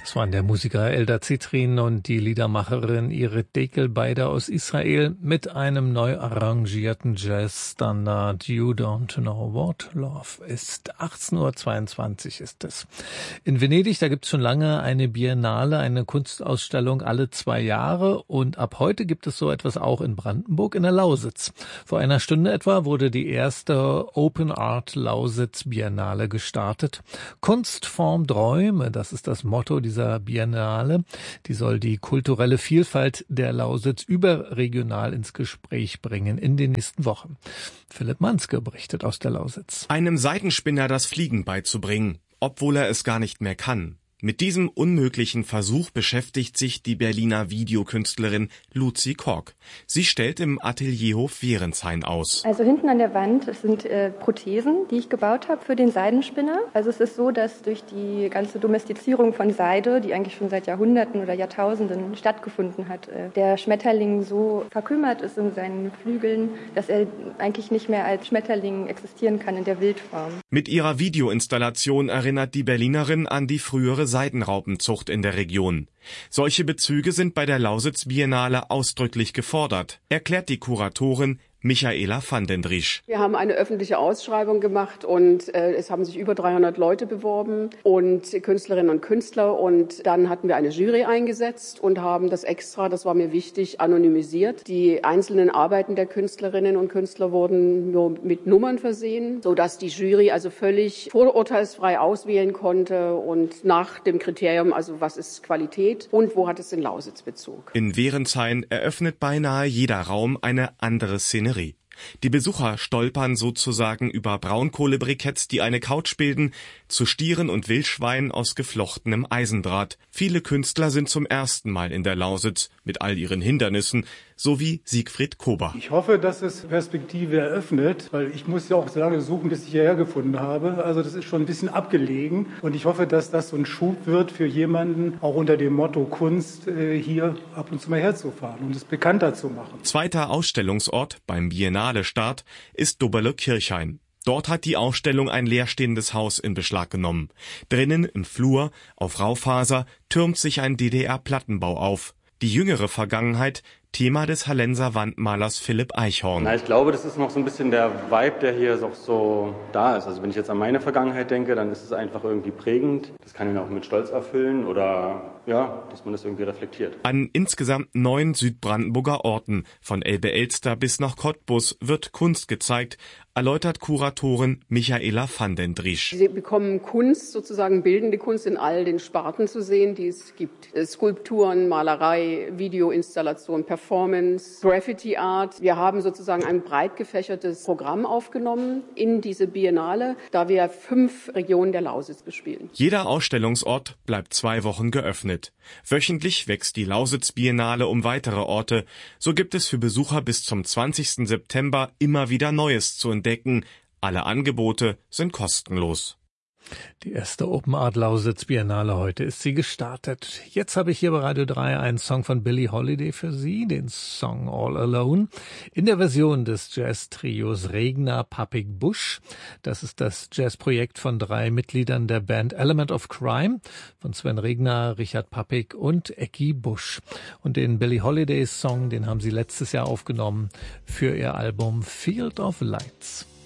Das waren der Musiker Eldar Zitrin und die Liedermacherin Irit Dekel, beide aus Israel, mit einem neu arrangierten Jazzstandard You Don't Know What Love ist. 18:22 Uhr ist es. In Venedig, da gibt's schon lange eine Biennale, eine Kunstausstellung alle 2 Jahre, und ab heute gibt es so etwas auch in Brandenburg in der Lausitz. Vor einer Stunde etwa wurde die erste Open Art Lausitz Biennale gestartet. Kunst formt Träume, das ist das Motto dieser Biennale. Die soll die kulturelle Vielfalt der Lausitz überregional ins Gespräch bringen in den nächsten Wochen. Philipp Manske berichtet aus der Lausitz. Einem Seidenspinner das Fliegen beizubringen, obwohl er es gar nicht mehr kann. Mit diesem unmöglichen Versuch beschäftigt sich die Berliner Videokünstlerin Luzi Kork. Sie stellt im Atelierhof Wehrenshain aus. Also hinten an der Wand, es sind Prothesen, die ich gebaut habe für den Seidenspinner. Also es ist so, dass durch die ganze Domestizierung von Seide, die eigentlich schon seit Jahrhunderten oder Jahrtausenden stattgefunden hat, der Schmetterling so verkümmert ist in seinen Flügeln, dass er eigentlich nicht mehr als Schmetterling existieren kann in der Wildform. Mit ihrer Videoinstallation erinnert die Berlinerin an die frühere Seidenraupenzucht in der Region. Solche Bezüge sind bei der Lausitz Biennale ausdrücklich gefordert, erklärt die Kuratorin Michaela van den Driesch. Wir haben eine öffentliche Ausschreibung gemacht und es haben sich über 300 Leute beworben und Künstlerinnen und Künstler, und dann hatten wir eine Jury eingesetzt und haben das extra, das war mir wichtig, anonymisiert. Die einzelnen Arbeiten der Künstlerinnen und Künstler wurden nur mit Nummern versehen, sodass die Jury also völlig vorurteilsfrei auswählen konnte und nach dem Kriterium, also was ist Qualität und wo hat es den Lausitzbezug. In Wehrenshain eröffnet beinahe jeder Raum eine andere Szenerie. Die Besucher stolpern sozusagen über Braunkohlebriketts, die eine Couch bilden, zu Stieren und Wildschweinen aus geflochtenem Eisendraht. Viele Künstler sind zum ersten Mal in der Lausitz, mit all ihren Hindernissen, so wie Siegfried Kober. Ich hoffe, dass es Perspektive eröffnet, weil ich muss ja auch so lange suchen, bis ich hierher gefunden habe. Also das ist schon ein bisschen abgelegen, und ich hoffe, dass das so ein Schub wird für jemanden, auch unter dem Motto Kunst, hier ab und zu mal herzufahren und es bekannter zu machen. Zweiter Ausstellungsort beim Biennale-Start ist Dobberle-Kirchhain. Dort hat die Ausstellung ein leerstehendes Haus in Beschlag genommen. Drinnen im Flur, auf Raufaser, türmt sich ein DDR-Plattenbau auf. Die jüngere Vergangenheit, Thema des Hallenser Wandmalers Philipp Eichhorn. Ich glaube, das ist noch so ein bisschen der Vibe, der hier auch so da ist. Also wenn ich jetzt an meine Vergangenheit denke, dann ist es einfach irgendwie prägend. Das kann ihn auch mit Stolz erfüllen oder ja, dass man das irgendwie reflektiert. An insgesamt 9 Südbrandenburger Orten, von Elbe-Elster bis nach Cottbus, wird Kunst gezeigt, erläutert Kuratorin Michaela van den Driesch. Sie bekommen Kunst, sozusagen bildende Kunst in all den Sparten zu sehen, die es gibt. Skulpturen, Malerei, Videoinstallation, Performance, Graffiti Art. Wir haben sozusagen ein breit gefächertes Programm aufgenommen in diese Biennale, da wir 5 Regionen der Lausitz bespielen. Jeder Ausstellungsort bleibt 2 Wochen geöffnet. Wöchentlich wächst die Lausitz Biennale um weitere Orte. So gibt es für Besucher bis zum 20. September immer wieder Neues zu entdecken. Alle Angebote sind kostenlos. Die erste Open Art Lausitz Biennale, heute ist sie gestartet. Jetzt habe ich hier bei Radio 3 einen Song von Billie Holiday für Sie, den Song All Alone, in der Version des Jazz-Trios Regner Papik Busch. Das ist das Jazzprojekt von 3 Mitgliedern der Band Element of Crime, von Sven Regner, Richard Papik und Ecki Busch. Und den Billie Holiday Song, den haben sie letztes Jahr aufgenommen für ihr Album Field of Lights.